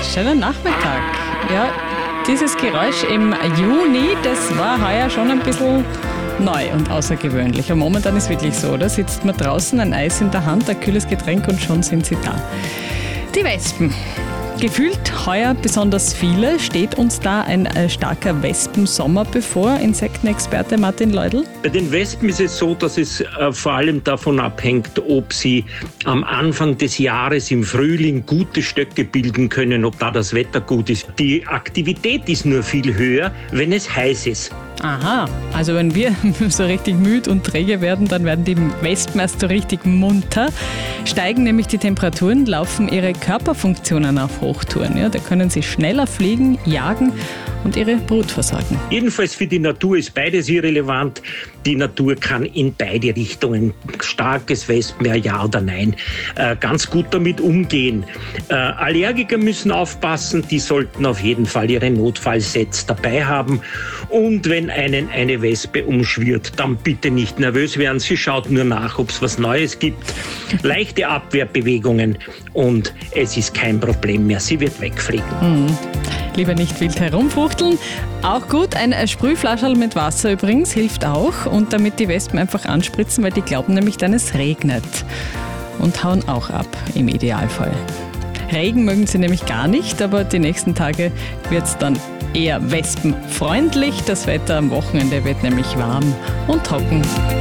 Schönen Nachmittag. Ja, dieses Geräusch im Juni, das war heuer schon ein bisschen neu und außergewöhnlich. Und momentan ist wirklich so, oder? Sitzt man draußen, ein Eis in der Hand, ein kühles Getränk und schon sind sie da. Die Wespen. Gefühlt heuer besonders viele. Steht uns da ein starker Wespensommer bevor? Insektenexperte Martin Leudl? Bei den Wespen ist es so, dass es vor allem davon abhängt, ob sie am Anfang des Jahres im Frühling gute Stöcke bilden können, ob da das Wetter gut ist. Die Aktivität ist nur viel höher, wenn es heiß ist. Aha, also wenn wir so richtig müde und träge werden, dann werden die Wespen erst so richtig munter. Steigen nämlich die Temperaturen, laufen ihre Körperfunktionen auf Hochtouren. Ja, da können sie schneller fliegen, jagen und ihre Brut versorgen. Jedenfalls für die Natur ist beides irrelevant. Die Natur kann in beide Richtungen, starkes Wespenmeer, ja oder nein, ganz gut damit umgehen. Allergiker müssen aufpassen, die sollten auf jeden Fall ihre Notfallsets dabei haben. Und wenn einen eine Wespe umschwirrt, dann bitte nicht nervös werden. Sie schaut nur nach, ob es was Neues gibt. Leichte Abwehrbewegungen und es ist kein Problem mehr. Sie wird wegfliegen. Lieber nicht wild herumfuchteln. Auch gut, ein Sprühflascherl mit Wasser übrigens hilft auch. Und damit die Wespen einfach anspritzen, weil die glauben nämlich dann, es regnet. Und hauen auch ab, im Idealfall. Regen mögen sie nämlich gar nicht, aber die nächsten Tage wird es dann eher wespenfreundlich. Das Wetter am Wochenende wird nämlich warm und trocken.